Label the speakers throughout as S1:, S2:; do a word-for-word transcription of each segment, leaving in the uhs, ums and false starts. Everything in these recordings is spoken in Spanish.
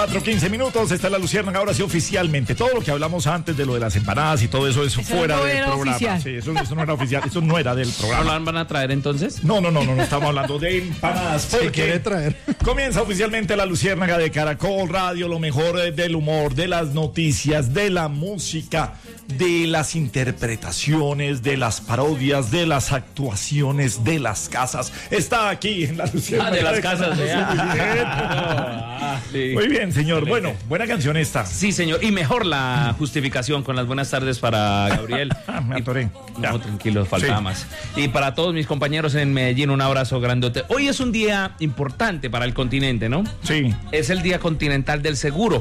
S1: cuatro, quince minutos, está la Luciérnaga, ahora sí oficialmente. Todo lo que hablamos antes de lo de las empanadas y todo eso, eso,
S2: eso
S1: fuera
S2: no
S1: del
S2: era
S1: programa.
S2: oficial.
S1: Sí, eso, eso no era oficial, eso no era del programa.
S3: ¿Van a traer entonces?
S1: No, no, no, no, no estamos hablando de empanadas.
S4: Si quiere traer.
S1: Comienza oficialmente la Luciérnaga de Caracol Radio, lo mejor del humor, de las noticias, de la música, de las interpretaciones, de las parodias, de las actuaciones, de las casas. Está aquí en la Luciérnaga.
S3: Ah, de las casas,
S1: Caracol.
S3: ¿eh?
S1: Muy bien.
S3: Ah, sí.
S1: Muy bien, señor. Bueno, buena canción esta.
S3: Sí, señor. Y mejor la justificación con las buenas tardes para Gabriel.
S1: Me atoré. Ya.
S3: No, tranquilo, faltaba
S1: Sí.
S3: más. Y para todos mis compañeros en Medellín, un abrazo grandote. Hoy es un día importante para el continente, ¿no?
S1: Sí.
S3: Es el Día Continental del Seguro.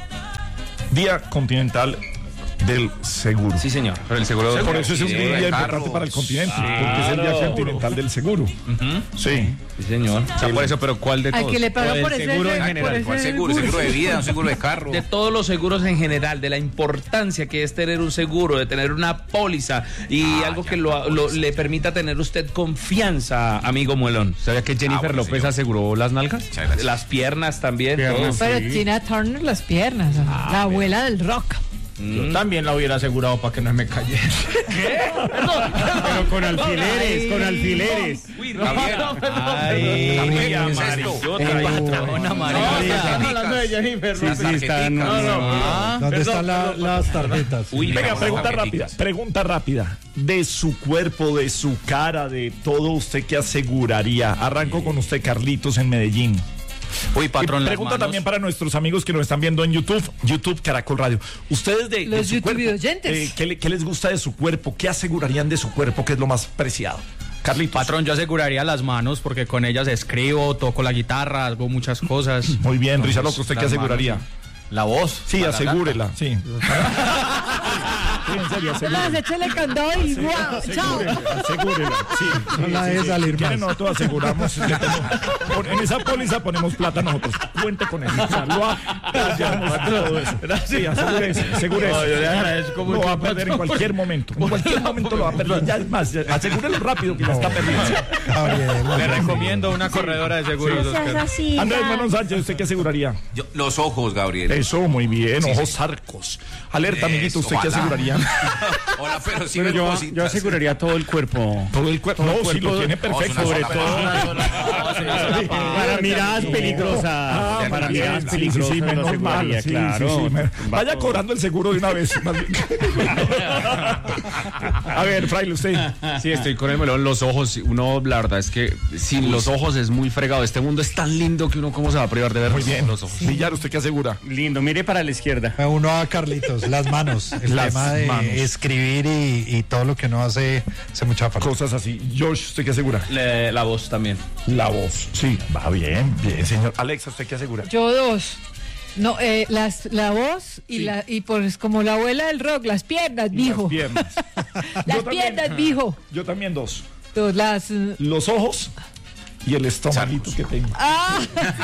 S1: Día Continental del Seguro.
S3: Sí, señor. Pero el seguro.
S1: Por eso es un
S3: Sí,
S1: día
S3: de
S1: importante
S3: carros.
S1: para el continente,
S3: Claro.
S1: porque es el Día Continental del Seguro.
S3: Ujú.
S1: Sí.
S3: Sí, señor.
S5: O sea, por eso, pero ¿cuál de
S2: Al
S5: todos?
S2: que le pagan
S5: O
S2: por
S5: del
S2: ese
S5: seguro en
S2: por
S5: general.
S2: ese
S5: ¿Cuál seguro? ¿Seguro de vida? ¿Un seguro de carro?
S3: De todos los seguros en general, de la importancia que es tener un seguro, de tener una póliza y
S5: Ah,
S3: algo
S5: ya,
S3: que lo, lo- le permita tener usted confianza, amigo Muelón.
S5: ¿Sabía que Jennifer
S1: Ah,
S5: López
S1: bueno, señor.
S5: aseguró las nalgas?
S1: Muchas gracias.
S3: Las piernas también.
S5: Piernas.
S3: todo.
S2: Pero Tina Turner las piernas, la abuela del rock.
S6: Yo también la hubiera asegurado para que no me cayera.
S5: Pero con alfileres, con alfileres.
S3: Uy, no,
S5: Gabriel.
S3: no, perdón,
S5: Ay,
S3: perdón.
S5: ¿qué
S3: Uy,
S5: es
S3: amarillota,
S5: esto?
S3: patrona,
S6: No,
S3: amarilla.
S6: estamos hablando de Jennifer.
S5: Sí,
S6: López.
S5: sí, están.
S6: No, no.
S3: Ah,
S4: ¿Dónde
S6: Perdón,
S4: están la-
S6: perdón,
S4: las tarjetas?
S3: Uy,
S1: Venga,
S3: vamos,
S1: pregunta
S3: vamos.
S1: rápida, pregunta rápida. De su cuerpo, de su cara, de todo, ¿usted qué aseguraría? Arranco con usted, Carlitos, en Medellín.
S5: Uy, patrón,
S1: Y
S5: las
S1: pregunta
S5: manos.
S1: también para nuestros amigos que nos están viendo en YouTube, YouTube Caracol Radio. Ustedes de, de
S2: Los
S1: su
S2: YouTube
S1: cuerpo,
S2: oyentes.
S1: eh, ¿qué, le- qué les gusta de su cuerpo? ¿Qué asegurarían de su cuerpo? ¿Qué es lo más preciado? Carlitos.
S5: Patrón, yo aseguraría las manos porque con ellas escribo, toco la guitarra, hago muchas cosas.
S1: Muy bien,
S5: Entonces,
S1: Risa Loco, ¿usted qué
S5: las
S1: aseguraría?
S5: manos, La voz.
S1: Sí,
S5: la
S1: asegúrela, sí. Sí, en serio,
S2: Se las
S1: asegúrela.
S2: échale candado y guau, chao.
S1: Asegúrela, asegúrela, sí.
S4: No la deje salir
S1: ¿Quieren?
S4: más.
S1: Nosotros aseguramos. le ponemos- pon- en esa póliza ponemos plata nosotros. Cuente con eso. O sea, lo ha- apoyamos todo eso. Sí, asegúrese, asegúrese.
S6: No, yo le agradezco
S1: Lo
S6: mucho,
S1: va a perder en cualquier momento. En cualquier momento lo va a perder. Ya es más, asegúrelo rápido que ya está perdiendo.
S4: Gabriel,
S5: Le recomiendo una corredora de seguros, Oscar.
S1: Andrés Manon Sánchez, ¿usted qué aseguraría?
S7: Yo- los ojos, Gabriel.
S1: Eso, muy bien. Ojos sarcos. Alerta, amiguito, ¿usted qué
S7: ojalá.
S1: aseguraría?
S7: Hola, pero sí
S5: Pero
S7: ven
S5: yo,
S7: cositas.
S5: yo aseguraría todo el cuerpo.
S1: Todo el cuerpo. No, sí, lo tiene perfecto.
S7: Oh,
S1: Sobre
S7: una
S1: todo.
S7: sola-
S5: Para miradas peligrosas.
S1: Ah,
S5: para
S1: muy bien.
S5: miradas
S1: Sí, sí,
S5: peligrosas.
S1: sí,
S5: lo
S1: menos mal.
S5: aseguraría,
S1: Sí,
S5: claro.
S1: sí, sí, me-
S5: Va
S1: Vaya
S5: todo.
S1: cobrando el seguro de una vez. más bien. A ver, Fraile, usted.
S5: Sí, estoy con el melón. Los ojos, uno, la verdad es que sin los ojos es muy fregado. Este mundo es tan lindo que uno, ¿cómo se va a privar de ver
S1: Muy bien.
S5: los ojos?
S1: Villar, ¿usted qué asegura?
S5: Lindo, mire para la izquierda.
S4: uno a Carlitos, las manos. El
S1: Las
S4: tema de
S1: manos.
S4: escribir y, y todo lo que uno hace, hace mucha falta.
S1: Cosas así. George, ¿usted qué asegura?
S3: Le- la voz también.
S1: La voz. Sí, va bien, bien, señor. Alexa, ¿usted qué asegura?
S2: Yo dos. No, eh, las, la voz y la y pues como la abuela del rock, las piernas, mijo.
S1: Las piernas.
S2: Las
S1: Yo también.
S2: piernas, mijo.
S1: Yo también dos.
S2: Dos, las. eh,
S1: Los ojos y el estomaguito que tengo.
S2: ¡Ah!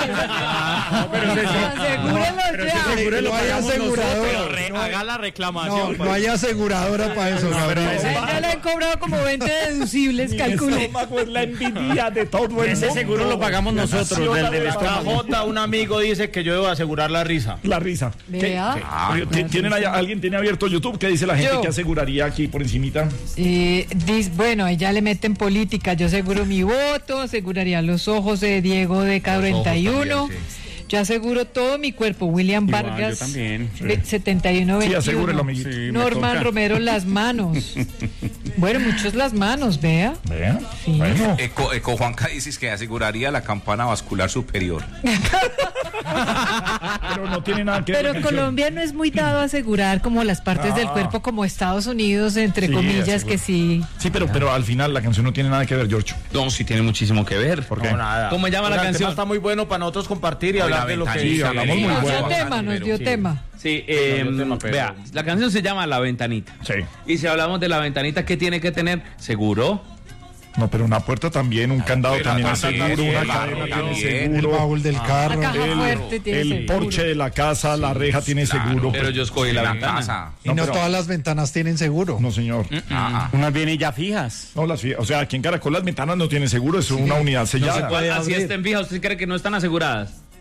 S2: Asegúrenlo ya.
S4: No hay aseguradora.
S5: Haga la reclamación.
S4: No, no hay aseguradora para eso, Gabriel.
S2: Ya le han cobrado como veinte deducibles,
S1: Mi
S2: calculo.
S1: estómago es la envidia de todo el
S6: Ese
S1: mundo.
S6: seguro lo pagamos nosotros, del del estómago. J, un amigo dice que yo debo asegurar la risa.
S1: La risa.
S2: Vea.
S1: ¿Qué- qué- ¿Tienen allá- ¿Alguien tiene abierto YouTube? ¿Qué dice la gente
S2: Yo.
S1: que aseguraría aquí por encimita?
S2: Eh, dis- bueno, ahí ya le meten política. Yo aseguro mi voto, aseguraría los ojos de Diego de K cuarenta y uno. Yo aseguro todo mi cuerpo. William
S5: Igual,
S2: Vargas,
S5: yo también, sí.
S2: ve- setenta y uno
S1: Sí,
S2: veintiuno.
S1: asegúrelo, amiguito.
S5: Sí, me
S2: Norman
S5: toca.
S2: Romero, las manos. Bueno, muchos las manos, vea.
S1: Vea.
S2: Sí.
S1: Bueno.
S7: Eco, Eco Juanca dices que aseguraría la campana vascular superior.
S1: Pero no tiene nada que ver.
S2: Pero
S1: la canción.
S2: Colombia no es muy dado a asegurar como las partes del
S1: Ah.
S2: cuerpo como Estados Unidos, entre
S1: Sí,
S2: comillas,
S1: asegura.
S2: que sí.
S1: Sí, pero, pero al final la canción no tiene nada que ver, George.
S3: No, sí tiene muchísimo que ver.
S1: ¿Por qué?
S6: No, nada.
S3: ¿Cómo llama la
S6: Oiga, el
S3: canción?
S6: tema está muy bueno para nosotros compartir y
S7: Hoy
S6: hablar
S7: la
S6: de lo que
S7: ventanilla,
S1: Sí, hablamos muy
S2: Nos
S1: bueno.
S2: dio tema, nos dio
S6: Sí.
S2: tema.
S3: Sí, eh,
S6: No, no tema, pero-
S3: vea, la canción se llama La Ventanita.
S1: Sí.
S3: Y si hablamos de la ventanita, ¿qué tiene que tener? Seguro.
S1: No, pero una puerta también, un candado
S7: pero
S1: también es
S7: también,
S1: seguro, una
S7: claro,
S1: cadena tiene
S7: también.
S4: El
S1: seguro.
S4: baúl del carro.
S2: La caja
S1: El,
S2: fuerte tiene
S1: el
S2: seguro.
S1: porche de la casa, la reja tiene seguro.
S3: Pero yo escogí la
S7: la
S3: ventana.
S7: casa.
S4: Y no,
S1: No, pero-
S4: todas las ventanas tienen seguro.
S1: No, señor.
S7: Ah,
S5: Unas vienen ya fijas.
S1: No, las, o sea, aquí en Caracol las ventanas no tienen seguro, es una unidad sellada.
S3: Así estén fijas, ¿usted cree que no están aseguradas?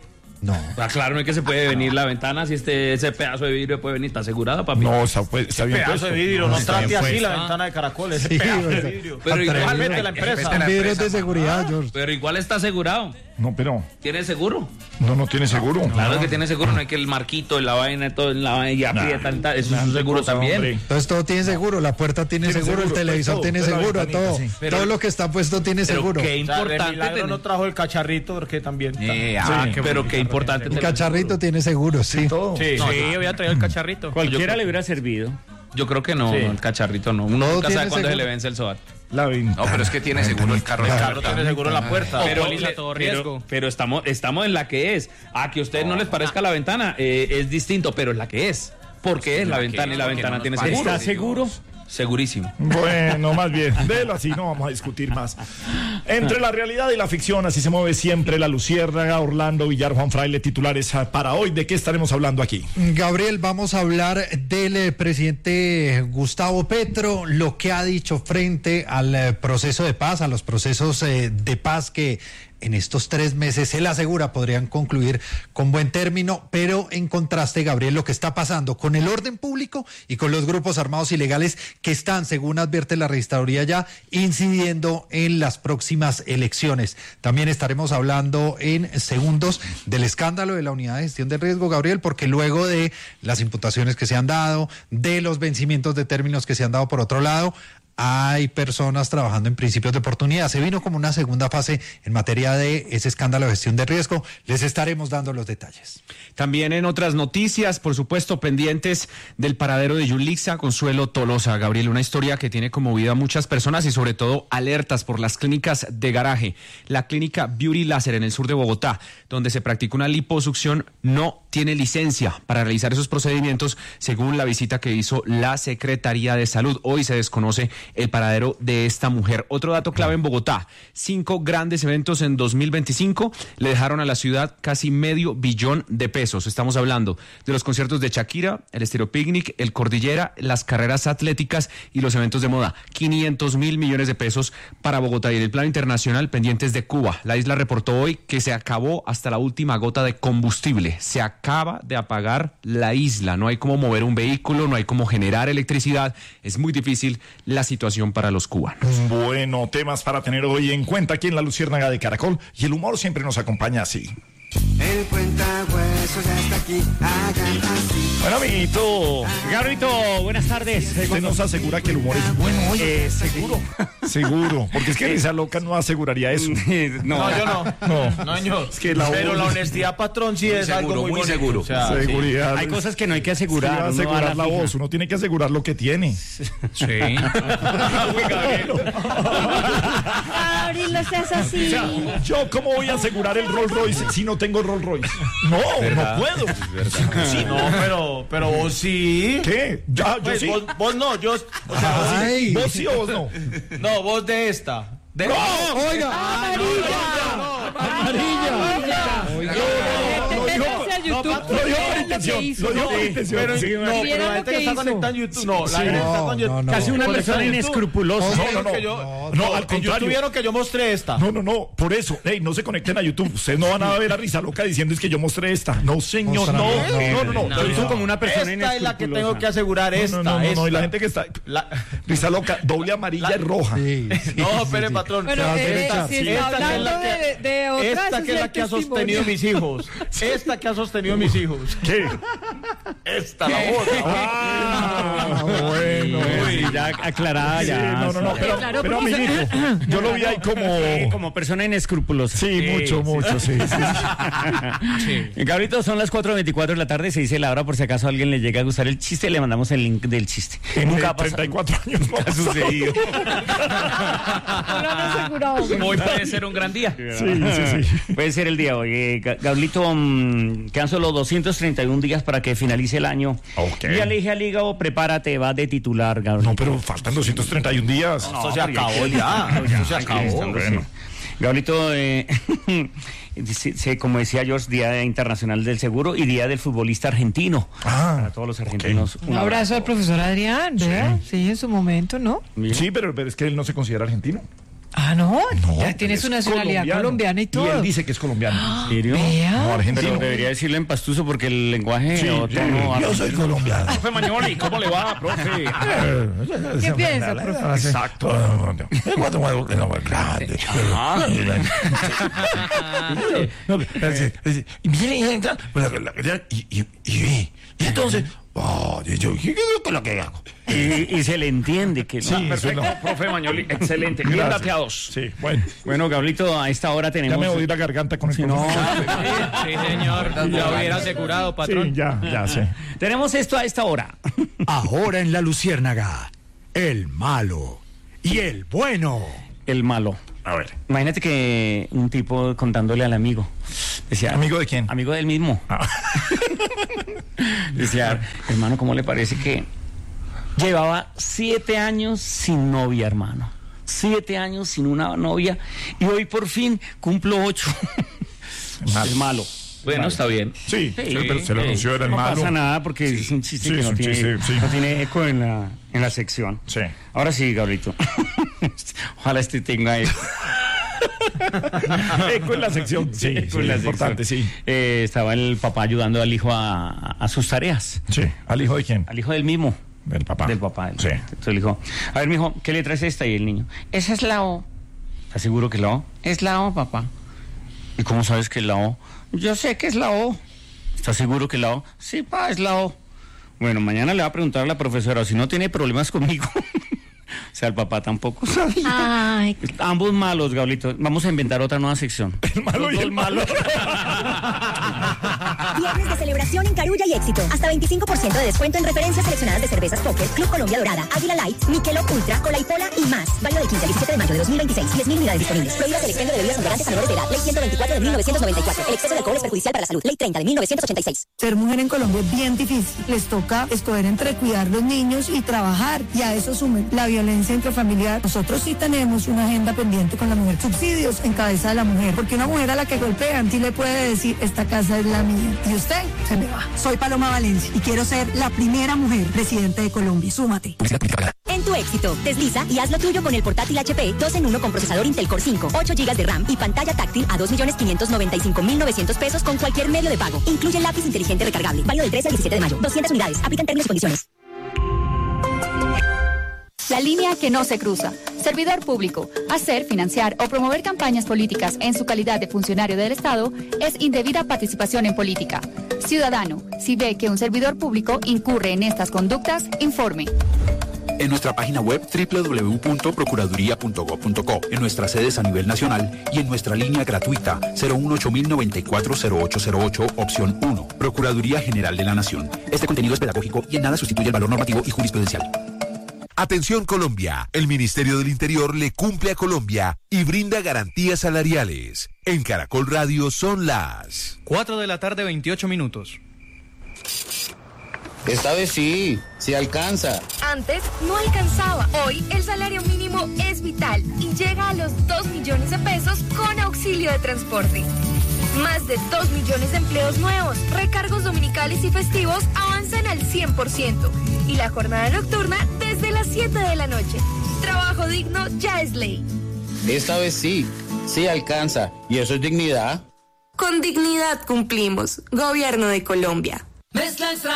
S4: No.
S3: Ah, claro, no es que se puede venir la ventana, si este ese pedazo de vidrio puede venir, está asegurada, papi.
S1: No, está, pues, está bien
S6: Pedazo
S1: puesto.
S6: de vidrio, no
S4: está
S6: trate
S4: bien
S6: así
S4: puesto.
S6: la ventana de Caracol, ese
S4: Sí,
S6: pedazo de
S4: o sea,
S6: vidrio.
S3: Pero igual,
S6: Igualmente la empresa.
S7: la
S4: Vidrios
S7: empresa.
S4: de seguridad, George.
S3: pero igual está asegurado.
S1: No, pero
S3: ¿Tiene seguro?
S1: no, no tiene seguro.
S3: Claro que tiene seguro, no hay que el marquito, la vaina, todo en la vaina y aprieta, tal, tal. Eso es un seguro
S1: cosa,
S3: también.
S1: hombre.
S4: Entonces todo tiene seguro, la puerta tiene,
S1: Tiene
S4: seguro,
S1: seguro,
S4: el televisor
S1: todo,
S4: tiene
S1: toda la
S4: seguro,
S1: ventanita,
S4: todo.
S1: sí.
S3: Pero-
S4: todo lo que está puesto tiene
S3: Pero
S4: seguro.
S3: qué
S6: O sea, de
S3: importante
S6: milagro
S3: tener.
S6: no trajo el cacharrito porque también.
S7: Eh,
S3: Sí,
S7: ah, qué
S3: pero qué importante
S4: El
S3: tener
S4: cacharrito tiene seguro, sí.
S1: Todo.
S6: Sí,
S3: No,
S6: sí,
S3: yo-
S6: había traído el cacharrito.
S8: Cualquiera le hubiera servido.
S3: Yo creo que no,
S6: Sí.
S3: el cacharrito no. Uno
S4: Todo
S3: nunca sabe
S4: tiene
S3: cuándo se
S4: seguro.
S3: le vence el SOAT.
S1: La ventana.
S7: No, pero es que tiene seguro el carro.
S6: El carro tiene seguro en la puerta.
S3: Pero,
S6: Póliza
S3: le-
S6: todo
S3: pero-
S6: riesgo.
S3: pero estamos, estamos en la que es. A que a ustedes no les parezca la ventana, eh, es distinto, pero es la que es. Porque es la
S7: que
S3: ventana y
S7: es,
S3: la
S7: porque
S3: ventana
S7: no
S3: tiene
S7: nos
S3: seguro.
S7: parece.
S8: ¿Está seguro?
S3: Segurísimo.
S1: Bueno, más bien, délo así, no vamos a discutir más. Entre la realidad y la ficción, así se mueve siempre la Luciérnaga, Orlando Villar, Juan Fraile, titulares para hoy. ¿De qué estaremos hablando aquí?
S4: Gabriel, vamos a hablar del eh, presidente Gustavo Petro, lo que ha dicho frente al eh, proceso de paz, a los procesos eh, de paz que en estos tres meses, él asegura, podrían concluir con buen término, pero en contraste, Gabriel, lo que está pasando con el orden público y con los grupos armados ilegales que están, según advierte la registraduría ya, incidiendo en las próximas elecciones. También estaremos hablando en segundos del escándalo de la unidad de gestión de riesgo, Gabriel, porque luego de las imputaciones que se han dado, de los vencimientos de términos que se han dado por otro lado, hay personas trabajando en principios de oportunidad. Se vino como una segunda fase en materia de ese escándalo de gestión de riesgo. Les estaremos dando los detalles.
S5: También en otras noticias, por supuesto, pendientes del paradero de Yulixa, Consuelo Tolosa. Gabriel, una historia que tiene conmovido a muchas personas y sobre todo alertas por las clínicas de garaje. La clínica Beauty Láser en el sur de Bogotá, donde se practica una liposucción, no tiene licencia para realizar esos procedimientos, según la visita que hizo la Secretaría de Salud. Hoy se desconoce el paradero de esta mujer. Otro dato clave en Bogotá: cinco grandes eventos en dos mil veinticinco le dejaron a la ciudad casi medio billón de pesos. Estamos hablando de los conciertos de Shakira, el Estéreo Picnic, el Cordillera, las carreras atléticas y los eventos de moda. quinientos mil millones de pesos para Bogotá. Y en el plano internacional, pendientes de Cuba. La isla reportó hoy que se acabó hasta la última gota de combustible. Se acaba de apagar la isla. No hay cómo mover un vehículo, no hay cómo generar electricidad. Es muy difícil la situación para los cubanos.
S1: Bueno, temas para tener hoy en cuenta aquí en la Luciérnaga de Caracol. Y el humor siempre nos acompaña así.
S9: El cuentahuesos ya está aquí, hagan así.
S1: Bueno, amiguito,
S8: Gabrito, buenas tardes.
S1: usted nos asegura que el humor es bueno hoy.
S8: Eh, seguro.
S1: Seguro, porque es que Risa Loca no aseguraría eso.
S6: No, yo no.
S1: No.
S6: No, señor.
S1: Es que la
S6: Pero
S1: voz-
S6: la honestidad, patrón, sí es
S7: seguro,
S6: algo muy,
S7: muy
S6: bonito.
S7: seguro.
S6: O sea,
S1: Seguridad.
S8: Hay cosas que no hay que
S1: Sí,
S8: asegurar.
S1: va a
S8: uno va a
S1: asegurar la
S8: fija.
S1: voz, uno tiene que asegurar lo que tiene.
S3: Sí.
S10: Gabriel, no seas así.
S1: O sea, yo cómo voy a asegurar el Rolls Royce si no tengo Rolls Royce. No, no puedo.
S6: sí, no, pero, pero vos sí.
S1: ¿Qué? Ya, yo
S6: Pues,
S1: sí.
S6: vos, vos no, yo. O sea, vos sí.
S4: Ay,
S1: ¿Vos sí o vos no?
S6: No, vos de esta. De
S1: ¡No!
S4: oiga,
S2: Métase a YouTube.
S1: Lo dijo por
S2: Vean lo que
S1: intención.
S2: hizo.
S1: Lo dijo por intención.
S6: Pero
S1: Sí,
S6: no,
S1: bueno.
S6: pero
S2: Vieron
S6: la
S2: lo
S6: gente
S2: que
S6: que está
S2: hizo.
S6: conectada en YouTube. No, la
S4: Sí,
S6: gente que está
S4: no,
S6: con
S4: no, no.
S8: Casi una
S6: conectada
S8: persona
S6: en YouTube.
S8: inescrupulosa.
S1: No, no,
S6: Vieron
S1: no.
S6: que yo-
S1: No, al
S6: en YouTube
S1: contrario.
S6: vieron que yo mostré esta.
S1: No, no, no, por eso, ey, no se conecten a YouTube. Ustedes no van a ver a Risa Loca diciendo es que yo mostré esta. No, señor, no,
S4: Mostrando,
S1: no, no, no.
S8: Lo hizo como una persona
S6: Esta es la que
S8: inescrupulosa.
S6: tengo que asegurar. Esta,
S1: No, no, no, no,
S6: esta.
S1: y la gente que está.
S6: La-
S1: Risa Loca, doble amarilla y roja.
S4: sí, sí,
S6: No,
S4: sí,
S6: espere,
S4: sí.
S6: patrón.
S2: Bueno,
S4: vas a
S2: eh,
S4: derechar.
S2: si
S4: Sí.
S2: está
S6: Esta que es
S2: hablando
S6: la que-
S2: de, de otras,
S6: Esta
S2: ese
S6: que es la
S2: el
S6: que ha
S2: testimonio.
S6: sostenido mis hijos. Esta que ha sostenido mis hijos.
S1: ¿Qué?
S6: Esta, la otra.
S1: Ah, bueno.
S8: Uy, ya aclarada,
S1: Sí,
S8: ya.
S1: no, no, no, pero,
S2: Claro,
S1: pero
S2: porque-
S1: amiguito, yo lo vi ahí como.
S8: Eh, Como persona inescrupulosa.
S1: Sí, mucho, mucho, sí, sí. sí.
S8: Gabrito, son las cuatro veinticuatro de la tarde, se dice la hora por si acaso a alguien le llega a gustar el chiste, le mandamos el link del chiste.
S1: En
S8: Nunca ha pasado.
S1: treinta y cuatro años no
S8: Ha sucedido.
S2: No lo han asegurado.
S3: Hoy puede ser un gran día.
S1: Sí, sí, sí.
S8: Puede ser el día hoy. Eh, Ga- Gablito, mm, quedan solo doscientos treinta y un días para que finalice el año.
S1: Ok.
S8: Ya le dije al hígado, prepárate, va de titular, Gablito.
S1: No, pero faltan doscientos treinta y un días.
S6: Esto se acabó ya. Esto se acabó.
S1: Bueno.
S8: Gablito, eh, dice- se- como decía George, Día Internacional del Seguro y Día del Futbolista Argentino.
S1: Ah,
S8: Para todos los argentinos.
S2: Un abrazo al profesor Adrián, ¿verdad? Sí, en su momento, ¿no?
S8: Mira.
S1: Sí, pero, pero es que él no se considera argentino.
S2: Ah, no,
S1: No,
S2: ya tiene
S1: él
S2: su
S1: es
S2: nacionalidad
S1: colombiano.
S2: colombiana y todo.
S1: Y él dice que es colombiano.
S8: ¿En serio?
S2: Vea.
S1: No, argentino.
S8: Pero debería decirlo en pastuso porque el lenguaje
S1: Sí,
S8: o
S1: sí,
S8: tono
S1: yo soy colombiano.
S3: Profe Mañoli, ¿cómo le va, profe?
S2: ¿Qué piensa, profe?
S1: Exacto. Y viene y entra, y, y, y, y entonces, oh, yo, ¿qué es lo que hago?
S8: Y, y se le entiende que no.
S1: Sí,
S3: Perfecto, profe Mañoli, excelente. Bien
S1: Gracias.
S3: dateados.
S1: Sí, bueno.
S8: Bueno, Gablito, a esta hora tenemos.
S1: Ya me oí la garganta con el
S8: Si no,
S3: Sí, señor. Lo hubiera asegurado, patrón.
S1: Sí, ya, ya sé.
S8: tenemos esto a esta hora.
S4: Ahora en La Luciérnaga, el malo y el bueno.
S8: El malo.
S1: A ver.
S8: Imagínate que un tipo contándole al amigo. Decía,
S1: ¿Amigo de quién?
S8: Amigo del mismo.
S1: Ah.
S8: Decía, hermano, ¿cómo le parece que llevaba siete años sin novia, hermano? Siete años sin una novia y hoy por fin cumplo ocho.
S1: Malo.
S8: El malo.
S3: Bueno, está bien.
S1: Sí,
S8: Sí,
S1: sí, pero se lo
S8: sí.
S1: anunció, era el
S8: No
S1: malo.
S8: pasa nada porque es un chiste
S1: Sí,
S8: que
S1: es
S8: no,
S1: un
S8: tiene,
S1: chiste, sí.
S8: no tiene eco en la, en la sección.
S1: Sí.
S8: Ahora sí, Gabrielito. Ojalá este tenga eco.
S1: Eco en la sección. Sí,
S8: Eco
S1: sí,
S8: en la
S1: importante,
S8: sección.
S1: sí.
S8: Eh, estaba el papá ayudando al hijo a, a sus tareas.
S1: Sí. ¿Al hijo de quién?
S8: Al hijo del mismo.
S1: Del papá.
S8: Del papá. del-
S1: Sí.
S8: Entonces le dijo, a ver, mijo, ¿qué letra es esta? Y el niño, esa es la O. ¿Estás seguro que es la O? Es la O, papá. ¿Y cómo sabes que es la O? Yo sé que es la O. ¿Estás seguro que es la O? Sí, pa, es la O. Bueno, mañana le va a preguntar a la profesora, si no tiene problemas conmigo. O sea, el papá tampoco sabía.
S2: Ay,
S8: Ambos malos, Gablito. Vamos a inventar otra nueva sección.
S1: El malo y
S8: Los
S1: el
S8: dos
S1: malo.
S10: Viernes de celebración en Carulla y Éxito. Hasta veinticinco por ciento de descuento en referencias seleccionadas de cervezas Póker, Club Colombia Dorada, Águila Light, Michelob Ultra, Cola y Pola y más. Válido del quince al diecisiete de mayo de dos mil veintiséis. diez mil unidades disponibles. Prohíbas el expendio de bebidas embriagantes a menores de edad. Ley ciento veinticuatro de mil novecientos noventa y cuatro. El exceso de alcohol es perjudicial para la salud. Ley treinta de mil novecientos ochenta y seis.
S11: Ser mujer en Colombia es bien difícil. Les toca escoger entre cuidar los niños y trabajar. Y a eso sumen la violencia intrafamiliar. Nosotros sí tenemos una agenda pendiente con la mujer. Subsidios en cabeza de la mujer. Porque una mujer a la que golpean sí le puede decir, esta casa es la mía. Y usted se me va. Soy Paloma Valencia y quiero ser la primera mujer presidente de Colombia. Súmate.
S10: En tu éxito, desliza y haz lo tuyo con el portátil H P dos en uno con procesador Intel Core cinco, ocho gigas de RAM y pantalla táctil a dos millones quinientos noventa y cinco mil novecientos pesos con cualquier medio de pago. Incluye lápiz inteligente recargable. Válido del trece al diecisiete de mayo. doscientas unidades. Aplican términos y condiciones.
S12: La línea que no se cruza. Servidor público. Hacer, financiar o promover campañas políticas en su calidad de funcionario del Estado es indebida participación en política. Ciudadano, si ve que un servidor público incurre en estas conductas, informe.
S13: En nuestra página web doble u doble u doble u punto procuraduría punto gob punto co, en nuestras sedes a nivel nacional y en nuestra línea gratuita cero uno ocho mil noventa y cuatro cero ocho cero ocho, opción uno. Procuraduría General de la Nación. Este contenido es pedagógico y en nada sustituye el valor normativo y jurisprudencial.
S14: Atención Colombia, el Ministerio del Interior le cumple a Colombia y brinda garantías salariales. En Caracol Radio son las
S15: cuatro de la tarde, veintiocho minutos.
S16: Esta vez sí, sí alcanza.
S17: Antes no alcanzaba. Hoy el salario mínimo es vital y llega a los dos millones de pesos con auxilio de transporte. Más de dos millones de empleos nuevos, recargos dominicales y festivos avanzan al cien por ciento y la jornada nocturna desde las siete de la noche. Trabajo digno ya es ley.
S16: Esta vez sí, sí alcanza. ¿Y eso es dignidad?
S17: Con dignidad cumplimos. Gobierno de Colombia.